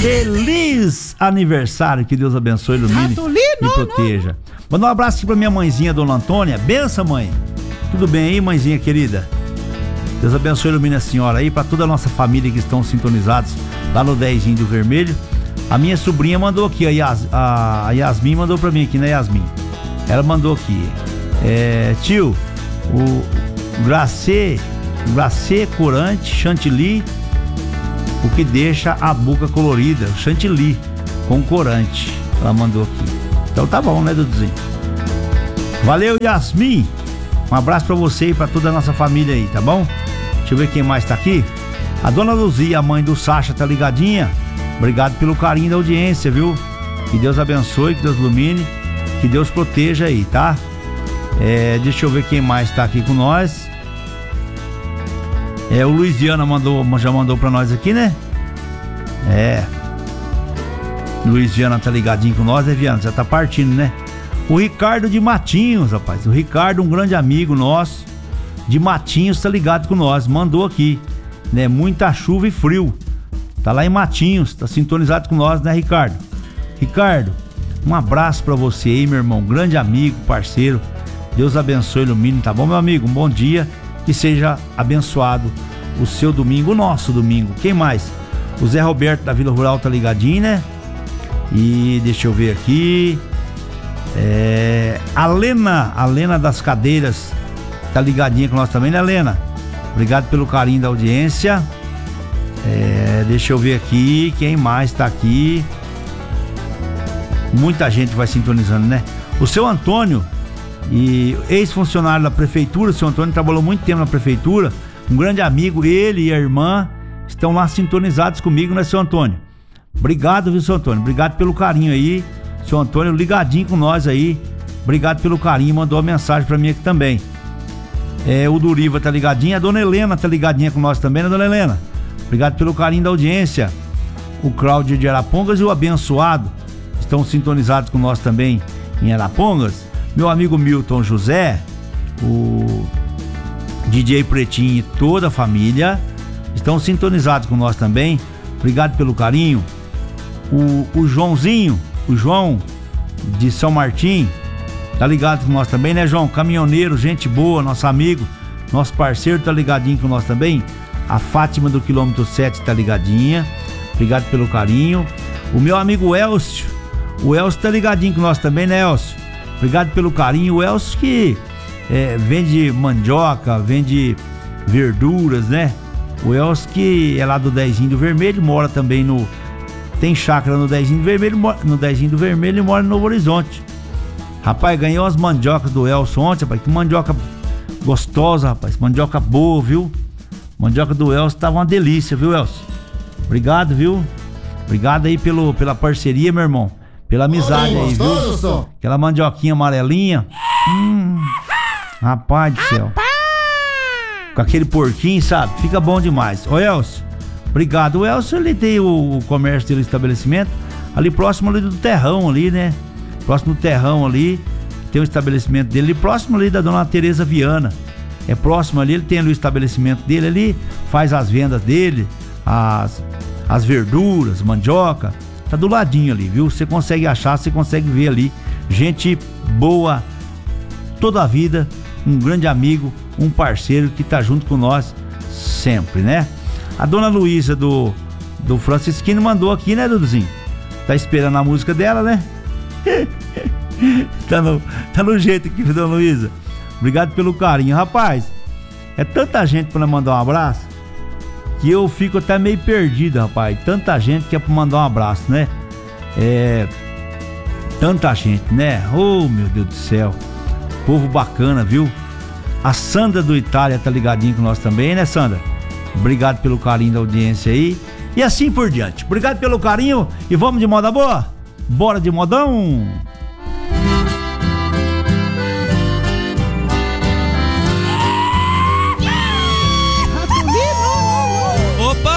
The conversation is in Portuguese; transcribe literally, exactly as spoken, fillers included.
Feliz aniversário, que Deus abençoe, ilumine e proteja. Manda um abraço aqui pra minha mãezinha, Dona Antônia. Benção, mãe. Tudo bem aí, mãezinha querida? Deus abençoe, ilumine a senhora aí, pra toda a nossa família que estão sintonizados lá no Dezinho do Vermelho. A minha sobrinha mandou aqui, a, Yas, a, a Yasmin mandou pra mim aqui, né, Yasmin? Ela mandou aqui. É, tio, o glacê, glacê corante, chantilly, o que deixa a boca colorida, chantilly com corante. Ela mandou aqui. Então tá bom, né, Duduzinho? Valeu, Yasmin. Um abraço pra você e pra toda a nossa família aí, tá bom? Deixa eu ver quem mais tá aqui. A dona Luzia, a mãe do Sacha, tá ligadinha? Obrigado pelo carinho da audiência, viu? Que Deus abençoe, que Deus ilumine, que Deus proteja aí, tá? É, deixa eu ver quem mais tá aqui com nós. É, o Luiziana mandou, já mandou pra nós aqui, né? É. Luiziana tá ligadinho com nós, né, Viana? Já tá partindo, né? O Ricardo de Matinhos, rapaz. O Ricardo, um grande amigo nosso de Matinhos, tá ligado com nós. Mandou aqui, né? Muita chuva e frio. Tá lá em Matinhos, tá sintonizado com nós, né, Ricardo? Ricardo, um abraço pra você aí, meu irmão. Grande amigo, parceiro. Deus abençoe, ilumine, tá bom, meu amigo? Um bom dia. Que seja abençoado o seu domingo, o nosso domingo. Quem mais? O Zé Roberto da Vila Rural tá ligadinho, né? E deixa eu ver aqui. É, a Lena, a Lena das Cadeiras tá ligadinha com nós também, né, Lena? Obrigado pelo carinho da audiência. É, deixa eu ver aqui. Quem mais tá aqui? Muita gente vai sintonizando, né? O seu Antônio, e ex-funcionário da prefeitura, o seu Antônio trabalhou muito tempo na prefeitura, um grande amigo, ele e a irmã estão lá sintonizados comigo, né, seu Antônio? Obrigado, viu, seu Antônio? Obrigado pelo carinho aí, seu Antônio ligadinho com nós aí, obrigado pelo carinho, mandou uma mensagem pra mim aqui também. É, o Duriva tá ligadinho, a dona Helena tá ligadinha com nós também, né, dona Helena? Obrigado pelo carinho da audiência. O Cláudio de Arapongas e o Abençoado estão sintonizados com nós também em Arapongas. Meu amigo Milton José, o D J Pretinho e toda a família estão sintonizados com nós também. Obrigado pelo carinho. O, o Joãozinho, o João de São Martim, tá ligado com nós também, né, João? Caminhoneiro, gente boa, nosso amigo, nosso parceiro, tá ligadinho com nós também. A Fátima do quilômetro sete tá ligadinha. Obrigado pelo carinho. O meu amigo Elcio, o Elcio tá ligadinho com nós também, né, Elcio? Obrigado pelo carinho. O Elcio que é, vende mandioca, vende verduras, né? O Elcio que é lá do Dezinho do Vermelho, mora também no... Tem chácara no Dezinho do Vermelho, no Dezinho do Vermelho e mora no Novo Horizonte. Rapaz, ganhei umas mandiocas do Elcio ontem, rapaz. Que mandioca gostosa, rapaz. Mandioca boa, viu? Mandioca do Elcio tava uma delícia, viu, Elcio? Obrigado, viu? Obrigado aí pelo, pela parceria, meu irmão. Pela amizade aí, viu? Aquela mandioquinha amarelinha. Hum, rapaz do céu. Com aquele porquinho, sabe? Fica bom demais. Ô, Elcio, obrigado. O Elcio, ele tem o, o comércio dele, o estabelecimento, ali próximo ali do Terrão ali, né? Próximo do Terrão ali, tem o estabelecimento dele. E próximo ali da dona Tereza Viana. É próximo ali, ele tem ali o estabelecimento dele ali, faz as vendas dele, as, as verduras, mandioca. Tá do ladinho ali, viu? Você consegue achar, você consegue ver ali. Gente boa toda a vida, um grande amigo, um parceiro que tá junto com nós sempre, né? A dona Luísa do, do Francisquino mandou aqui, né, Duduzinho? Tá esperando a música dela, né? tá, no, tá no jeito aqui, dona Luísa. Obrigado pelo carinho. Rapaz, é tanta gente pra mandar um abraço que eu fico até meio perdido, rapaz. Tanta gente que é pra mandar um abraço, né? É... Tanta gente, né? Oh, meu Deus do céu. Povo bacana, viu? A Sandra do Itália tá ligadinho com nós também, né, Sandra? Obrigado pelo carinho da audiência aí. E assim por diante. Obrigado pelo carinho e vamos de moda boa? Bora de modão?